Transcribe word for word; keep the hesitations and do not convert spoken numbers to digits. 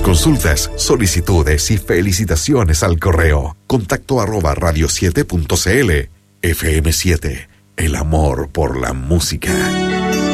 consultas, solicitudes y felicitaciones al correo contacto arroba radio siete punto c l. F M siete, el amor por la música.